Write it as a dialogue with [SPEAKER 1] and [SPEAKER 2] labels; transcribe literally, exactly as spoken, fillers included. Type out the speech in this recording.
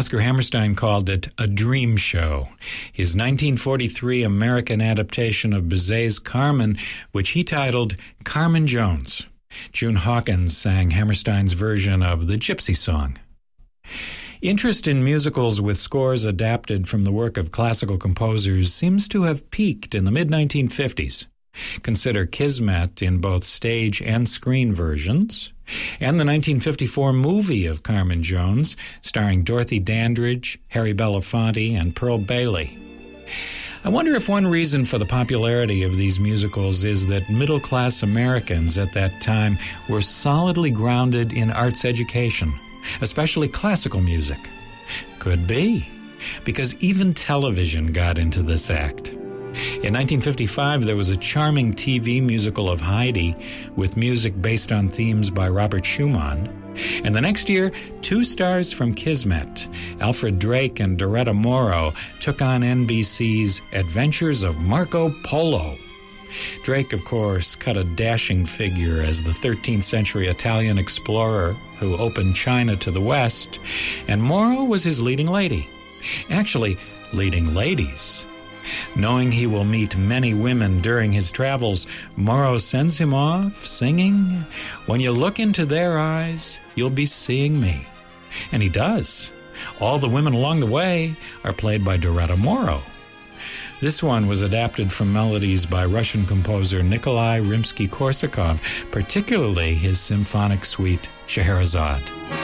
[SPEAKER 1] Oscar Hammerstein called it a dream show. His nineteen forty-three American adaptation of Bizet's Carmen, which he titled Carmen Jones. June Hawkins sang Hammerstein's version of the Gypsy Song. Interest in musicals with scores adapted from the work of classical composers seems to have peaked in the mid nineteen fifties. Consider Kismet in both stage and screen versions, and the nineteen fifty-four movie of Carmen Jones, starring Dorothy Dandridge, Harry Belafonte, and Pearl Bailey. I wonder if one reason for the popularity of these musicals is that middle-class Americans at that time were solidly grounded in arts education, especially classical music. Could be, because even television got into this act. In nineteen fifty-five, there was a charming T V musical of Heidi with music based on themes by Robert Schumann. And the next year, two stars from Kismet, Alfred Drake and Doretta Morrow, took on N B C's Adventures of Marco Polo. Drake, of course, cut a dashing figure as the thirteenth century Italian explorer who opened China to the West, and Morrow was his leading lady. Actually, leading ladies. Knowing he will meet many women during his travels, Morrow sends him off singing, "When you look into their eyes, you'll be seeing me." And he does. All the women along the way are played by Doretta Morrow. This one was adapted from melodies by Russian composer Nikolai Rimsky-Korsakov, particularly his symphonic suite, Scheherazade.